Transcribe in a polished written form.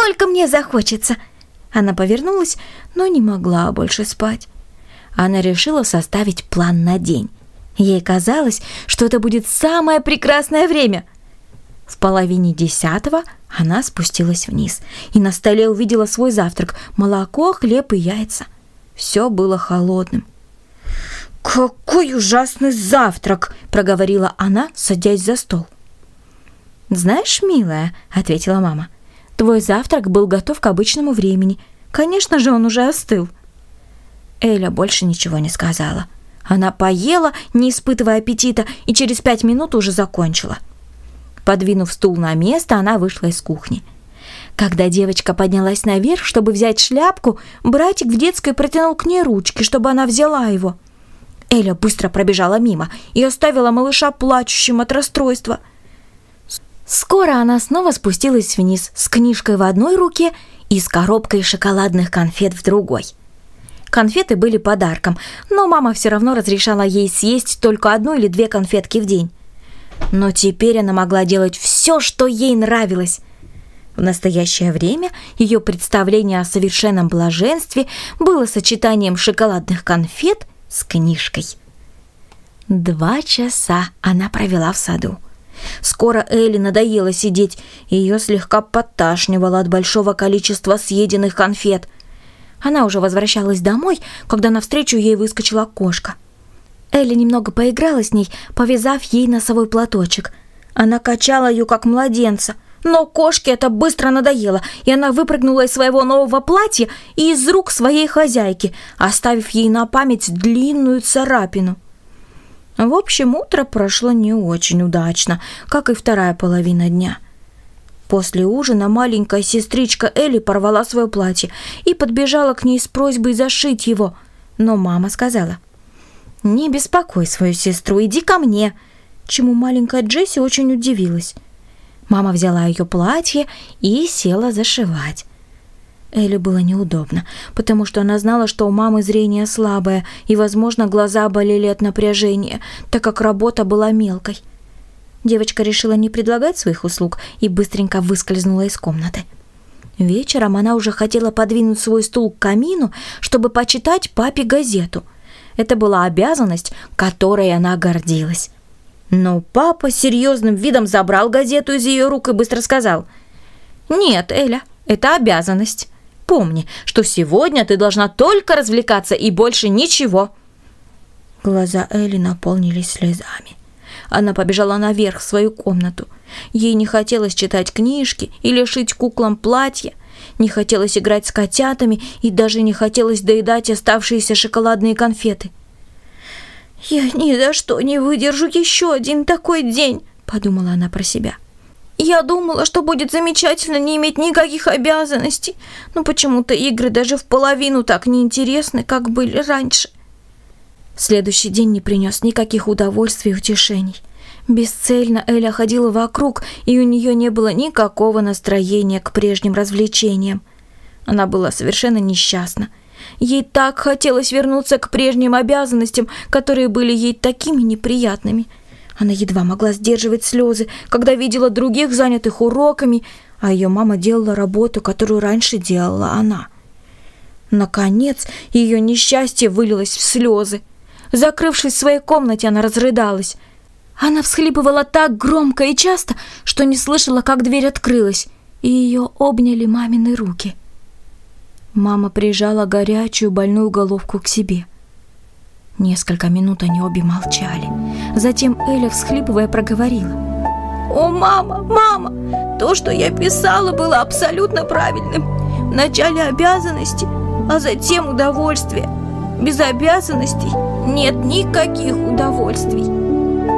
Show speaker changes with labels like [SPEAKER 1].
[SPEAKER 1] только мне захочется». Она повернулась, но не могла больше спать. Она решила составить план на день. Ей казалось, что это будет самое прекрасное время. В 9:30 она спустилась вниз и на столе увидела свой завтрак: молоко, хлеб и яйца. Все было холодным. «Какой ужасный завтрак!» – проговорила она, садясь за стол. «Знаешь, милая», – ответила мама, – «твой завтрак был готов к обычному времени. Конечно же, он уже остыл». Эля больше ничего не сказала. Она поела, не испытывая аппетита, и через 5 минут уже закончила. Подвинув стул на место, она вышла из кухни. Когда девочка поднялась наверх, чтобы взять шляпку, братик в детской протянул к ней ручки, чтобы она взяла его. Эля быстро пробежала мимо и оставила малыша плачущим от расстройства. Скоро она снова спустилась вниз с книжкой в одной руке и с коробкой шоколадных конфет в другой. Конфеты были подарком, но мама все равно разрешала ей съесть только 1 или 2 конфетки в день. Но теперь она могла делать все, что ей нравилось. В настоящее время ее представление о совершенном блаженстве было сочетанием шоколадных конфет с книжкой. 2 часа она провела в саду. Скоро Эле надоело сидеть, и ее слегка подташнивало от большого количества съеденных конфет. Она уже возвращалась домой, когда навстречу ей выскочила кошка. Элли немного поиграла с ней, повязав ей носовой платочек. Она качала ее, как младенца, но кошке это быстро надоело, и она выпрыгнула из своего нового платья и из рук своей хозяйки, оставив ей на память длинную царапину. В общем, утро прошло не очень удачно, как и вторая половина дня. После ужина маленькая сестричка Элли порвала свое платье и подбежала к ней с просьбой зашить его, но мама сказала: «Не беспокой свою сестру, иди ко мне», чему маленькая Джесси очень удивилась. Мама взяла ее платье и села зашивать. Элли было неудобно, потому что она знала, что у мамы зрение слабое, и, возможно, глаза болели от напряжения, так как работа была мелкой. Девочка решила не предлагать своих услуг и быстренько выскользнула из комнаты. Вечером она уже хотела подвинуть свой стул к камину, чтобы почитать папе газету. Это была обязанность, которой она гордилась. Но папа с серьезным видом забрал газету из ее рук и быстро сказал: «Нет, Эля, это обязанность. Помни, что сегодня ты должна только развлекаться и больше ничего». Глаза Эли наполнились слезами. Она побежала наверх в свою комнату. Ей не хотелось читать книжки или шить куклам платья, не хотелось играть с котятами и даже не хотелось доедать оставшиеся шоколадные конфеты. «Я ни за что не выдержу еще один такой день», — подумала она про себя. «Я думала, что будет замечательно не иметь никаких обязанностей, но почему-то игры даже в половину так неинтересны, как были раньше». Следующий день не принес никаких удовольствий и утешений. Бесцельно Эля ходила вокруг, и у нее не было никакого настроения к прежним развлечениям. Она была совершенно несчастна. Ей так хотелось вернуться к прежним обязанностям, которые были ей такими неприятными. Она едва могла сдерживать слезы, когда видела других занятых уроками, а ее мама делала работу, которую раньше делала она. Наконец, ее несчастье вылилось в слезы. Закрывшись в своей комнате, она разрыдалась. Она всхлипывала так громко и часто, что не слышала, как дверь открылась, и ее обняли мамины руки. Мама прижала горячую больную головку к себе. Несколько минут они обе молчали. Затем Эля, всхлипывая, проговорила: «О, мама, мама, то, что я писала, было абсолютно правильным. Вначале обязанности, а затем удовольствие. Без обязанностей нет никаких удовольствий».